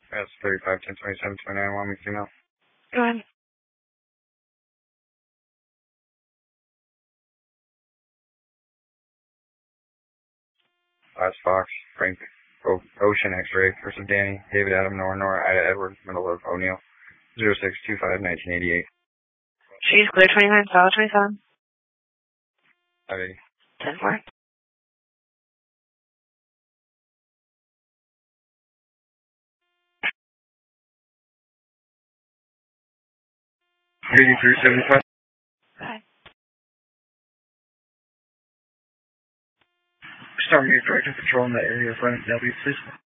That's 35, 10, 27, 29, 1 week female. Go ahead. Last Fox, Frank, Ocean X-Ray, Curse of Danny, David Adam, Nora, Ida Edward, Middle of O'Neill, 0625, 1988. She's clear 29, solid 27. 580. 10-4. Reading through 75. Bye. Storm, you're directing patrol in that area. Front W, please.